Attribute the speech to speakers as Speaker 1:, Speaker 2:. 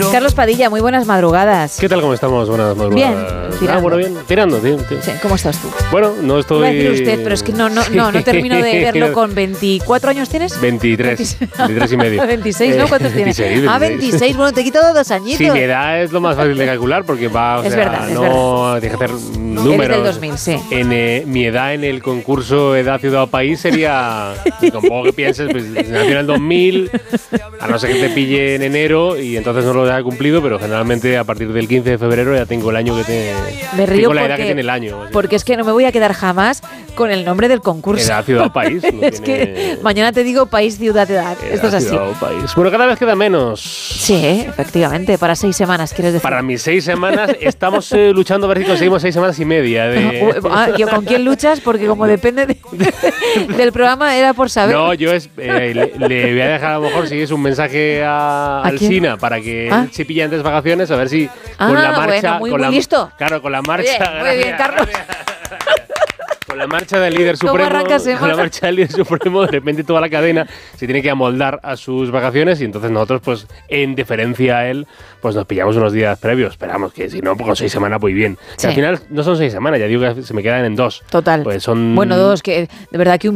Speaker 1: Carlos Padilla, muy buenas madrugadas.
Speaker 2: ¿Qué tal? ¿Cómo estamos? Buenas madrugadas.
Speaker 1: Bien, tirando.
Speaker 2: Bueno, bien. Tirando, tío.
Speaker 1: Sí, ¿cómo estás tú?
Speaker 2: Bueno, no estoy...
Speaker 1: Iba a decir usted, pero es que no termino de verlo con 24 años ¿tienes?
Speaker 2: 23 y medio.
Speaker 1: 26, ¿no? ¿Cuántos tienes?
Speaker 2: 26.
Speaker 1: Ah, 26, bueno, te quito 2 añitos.
Speaker 2: Sí, mi edad es lo más fácil de calcular porque va, o
Speaker 1: es
Speaker 2: sea,
Speaker 1: verdad,
Speaker 2: no tienes que hacer números.
Speaker 1: Eres del 2000, sí.
Speaker 2: Mi edad en el concurso Edad, Ciudad o País sería, con poco que pienses, pues nació en el 2000, a no ser que te pille en enero y entonces no lo haya cumplido, pero generalmente a partir del 15 de febrero ya tengo el año que tiene.
Speaker 1: Me río
Speaker 2: la edad que tiene el año. Así.
Speaker 1: Porque es que no me voy a quedar jamás con el nombre del concurso.
Speaker 2: Edad, Ciudad o País.
Speaker 1: Es que mañana te digo país, ciudad, edad. Esto es así.
Speaker 2: Ciudad o País. Bueno, cada vez queda menos.
Speaker 1: Sí, efectivamente, para 6 semanas, quieres decir.
Speaker 2: Para mis 6 semanas estamos luchando a ver si conseguimos 6 semanas y media.
Speaker 1: ¿Con quién luchas? Porque como depende del programa, era por saber.
Speaker 2: No, yo le voy a dejar a lo mejor si es un mensaje a Alsina para que él se pille antes vacaciones, a ver si con la marcha.
Speaker 1: Bueno, muy listo.
Speaker 2: Claro, con la marcha.
Speaker 1: Muy bien, Carlos.
Speaker 2: Con la marcha del líder supremo, de repente toda la cadena se tiene que amoldar a sus vacaciones y entonces nosotros, pues, en deferencia a él, pues nos pillamos unos días previos. Esperamos que si no, pues con 6 semanas voy bien. Sí. Al final no son 6 semanas, ya digo que se me quedan en 2.
Speaker 1: Total.
Speaker 2: Pues son...
Speaker 1: Bueno, 2, que de verdad que un